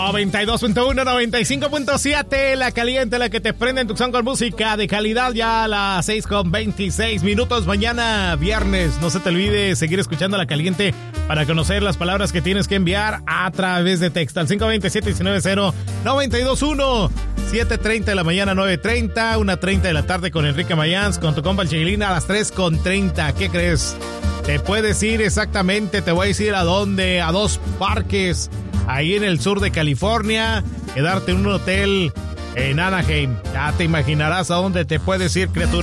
92.1, 95.7, la caliente, la que te prende en Tucson con música de calidad, ya a las 6:26 mañana viernes. No se te olvide seguir escuchando la caliente para conocer las palabras que tienes que enviar a través de texto al 527-190-921, 7:30 de la mañana, 9:30, 1:30 de la tarde con Enrique Mayans, con tu compa el Chiquilín a las 3:30. ¿Qué crees? Te puedes ir exactamente, te voy a decir a dónde, a 2 parques ahí en el sur de California, quedarte en un hotel en Anaheim. Ya te imaginarás a dónde te puedes ir, criatura.